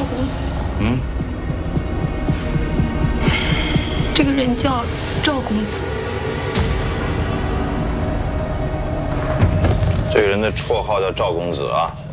公子。 嗯， 这个人叫赵公子。 这个人的绰号叫赵公子啊。